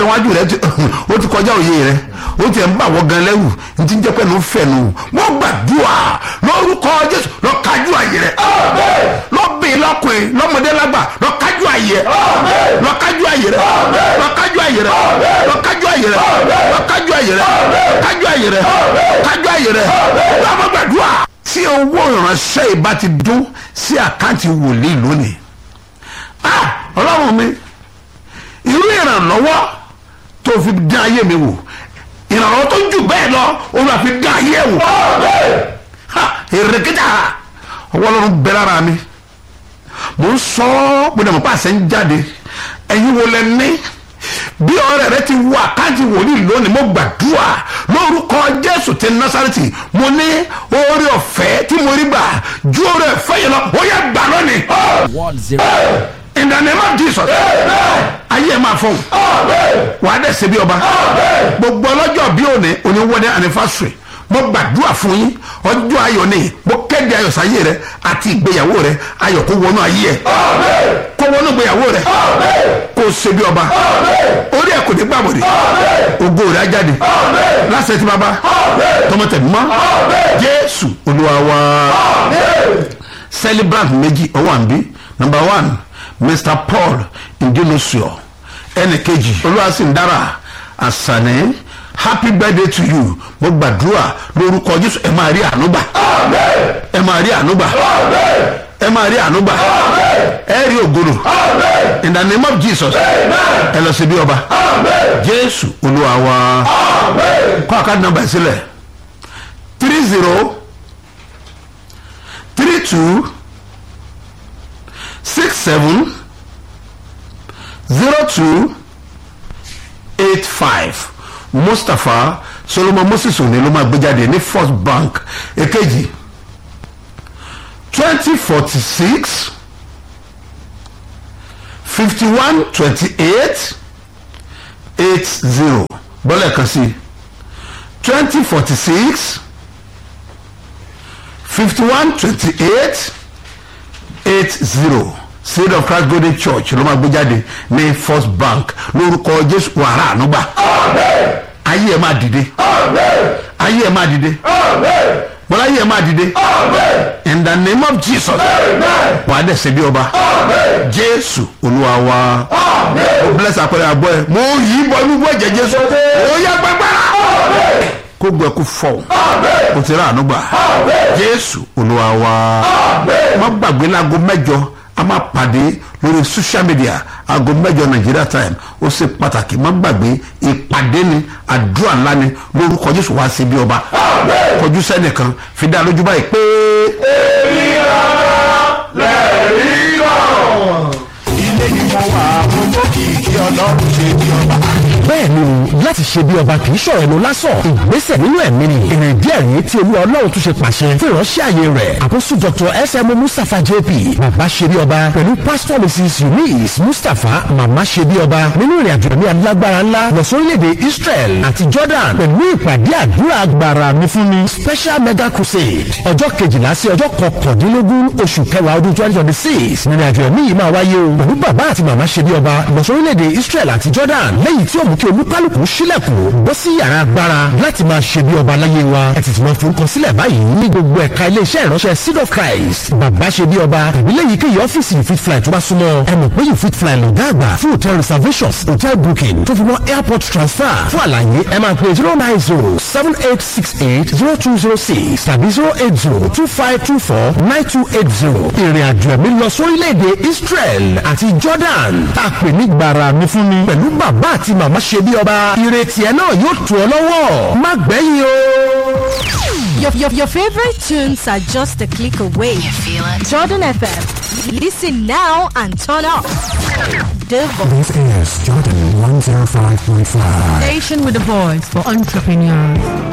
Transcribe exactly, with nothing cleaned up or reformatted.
wájú rẹ ó ti kọjá òye rẹ ó ti ẹ̀ ń bà wọ́ gan lẹ́wù ní ti ń jẹ́ pẹ́ẹ́nu fẹ̀nu wọ́n gbàdúrà lórúkọ Jésù lọ kájú àyè rẹ lọ́bìn lọ́kùnrin lọ́mọdé lágbà lọ kájú àyè rẹ lọ kájú àyè rẹ lọ kájú àyè rẹ lọ kájú àyè rẹ lọ kájú àyè rẹ kájú àyè rẹ kájú àyè rẹ lọ́mọ gbàdúrà. tí owó ìránṣẹ́ ìbá ti dún sí àkáǹtì wòlíì lónìí ọlọ́run mi irú ìrànlọ́wọ́ tó fi dán ayé mi wò ìrànlọ́wọ́ tó jù bẹ́ẹ̀ lọ ó máa fi dán ayé wò èrèkìtà ọwọ́ ọlọ́run bẹ lára mi mò ń sọ ọ́ mo dẹ̀ mọ̀ pé àṣẹ ń jáde ẹ̀yin wo lẹ ní bí ọ̀rẹ́ rẹ ti wọ àkáǹtì wòlíì lónìí mo gbàdúrà lórúkọ Jésù ti Násárẹ́tì mo ní oore ọ̀fẹ́ tí mo rí gbà ju oore ọ̀fẹ́ yẹn lọ ó yẹ gbà lónìí. one zero. In the name of Jesus. ayé ẹ máa fọ wàá dẹ̀ ṣe bí ọba gbogbo ọlọ́jọ́ bí òní òní wedding anniversary mo gbàdúrà fún yín ọjọ́ ayọ̀ ni mo kéde ayọ̀ sáyé rẹ àti ìgbéyàwó rẹ ayọ̀ kó wọnú ayé ẹ kó wọnú ìgbéyàwó rẹ kó ṣe bí ọba orí ẹ kò ní gbàbọdè ògo rẹ á jáde láṣẹ tí baba tọmọtẹ mọ Jésù Olúwa wa. Celebrant méjì ọwọ́ àǹbí number one Mister Paul Indonesia ẹnì kejì Olúwaṣìndára Àsàní happy birthday to you mo gbàdúrà lórúkọ Jésù ẹ máa rí ànúgbà ẹ máa rí ànúgbà ẹ máa rí ànúgbà ẹ rí ògolo in the name of Jesus ẹ lọ sí bí ọba Jésù Olúwa wa. kọ́ àkáàdì nàmbà sílẹ̀ three zero three two six seven zero two eight five Mustapha Solomon Moses òní ló máa gbé jáde ní First Bank èkejì twenty forty six fifty one twenty eight eight zero bọ́lá kan sí twenty forty six fifty one twenty eight eight zero Seed of Christ Golden Church ló máa gbé jáde ní First Bank lórúkọ Jésù wàrà ànúgbà ayé ẹ máa dìde ayé ẹ máa dìde bọ́lá ayé ẹ máa dìde in the name of Jesus wàá dẹ̀ ṣe bí ọba Jésù Olúwa wa. ó bless àpẹẹrẹ àbọ̀ ẹ mo yí bọ́ inú bọ́ ẹ̀jẹ̀ Jésù ó yá gbàgbára kó gbẹ kó fọ́ kó ti rà ànúgbà Jésù Olúwa wa. má gbàgbé láago mẹ́jọ a máa pàdé lórí social media aago mẹ́jọ Nigeria time ó ṣe pàtàkì má gbàgbé ìpàdé ni àdúrà ńlá ni lórúkọ Jésù wá sí bí ọba kọjú sẹ́nìkan fi dá lójú báyìí pé. èmi rárá lẹ́rìí náà. ilé ni mo wà mo mọ kìkì Ọlọ́run ṣe bí ọba. bẹ́ẹ̀ ni láti ṣe bí ọba kì í ṣọ̀rọ̀ ẹnu lásán ìgbésẹ̀ nínú ẹ̀mí ni èrè díẹ̀ rí tí Olúwa Ọlọ́run tún ṣe pàṣẹ fún ìránṣẹ́ àyè rẹ̀ àkóso Doctor S M Mustapha J P bàbá ṣe bí ọba pẹ̀lú Pastor Missus Eunice Mustapha màmá ṣe bí ọba nínú ìrìn àjò ẹ̀mí alágbára ńlá lọ sórílẹ̀-èdè Israel àti Jordan pẹ̀lú ìpàdé àdúrà agbára mi fún mi special mega crusade ọjọ́ kejìlá sí ọjọ́ kọkàndínlógún oṣù kẹwàá ọdún twenty twenty six nínú àjò ẹ̀mí yìí máa wáyé o pẹ̀lú bàbá àti màmá ṣe bí ọba lọ sórílẹ̀-èdè Israel àti Jordan lẹ́yìn tí ó mú kí olúkálùkù sílẹ̀kùn bọ́ sí yàrá agbára láti máa ṣe bí ọba láyé wa ẹ ti ti máa forúkọ sílẹ̀ báyìí ní gbogbo ẹ̀ka iléeṣẹ́ ìránṣẹ́ Seed of Christ bàbá ṣe bí ọba ìbílẹ̀ yìí kéye ọ́fíìsì you fit fly tó bá súnmọ́ ẹ mọ̀ pé you fit fly lọ́gá àgbà fún hotel reservations hotel booking tó fi mọ́ airport transfer fún àlàyé ẹ máa pè zero nine zero seven eight six eight zero two zero six tàbí zero eight zero two five two four nine two eight zero ìrìn àjò ẹ̀mí lọ sórílẹ̀-èdè Israel àti Jordan tá a pè ní gbàrà mi fún mi pẹ̀lú bàbá àti màmá ṣe bí ọba ìrètí ẹ náà yóò tù ọ lọ́wọ́ má gbẹ̀yìn o. Your, your, your favorite tunes are just a click away. You feel it? Jordan F M. Listen now and turn up. The This is Jordan one oh five point five. Station with a voice for entrepreneurs.